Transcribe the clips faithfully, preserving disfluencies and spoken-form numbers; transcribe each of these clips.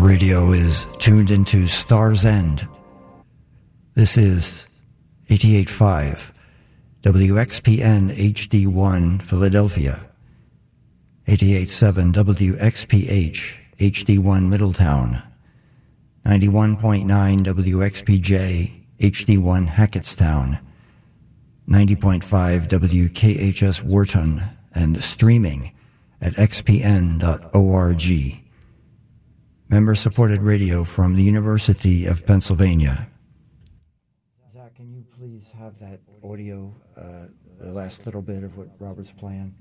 radio is tuned into Star's End. This is eighty-eight point five W X P N H D one Philadelphia, eighty-eight point seven W X P H H D one Middletown, ninety-one point nine W X P J H D one Hackettstown, ninety point five W K H S Wharton, and streaming at x p n dot org. Member-supported radio from the University of Pennsylvania. Zach, can you please have that audio, uh, the last little bit of what Robert's playing?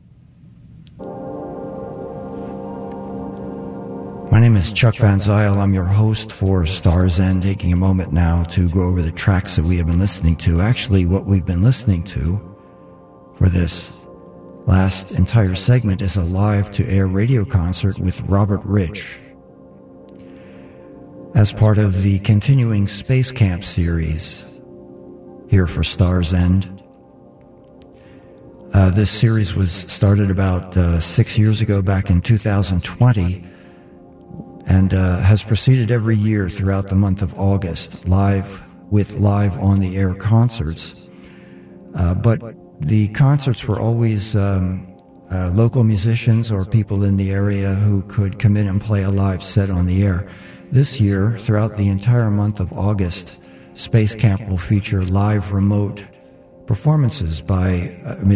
My name is Chuck Van Zyl. I'm your host for Star's End, taking a moment now to go over the tracks that we have been listening to. Actually, what we've been listening to for this last entire segment is a live-to-air radio concert with Robert Rich as part of the continuing Space Camp series here for Star's End. Uh, this series was started about uh, six years ago, back in two thousand twenty, and uh, has proceeded every year throughout the month of August, live with live on-the-air concerts. Uh, but the concerts were always um, uh, local musicians or people in the area who could come in and play a live set on the air. This year, throughout the entire month of August, Space Camp will feature live remote performances by uh,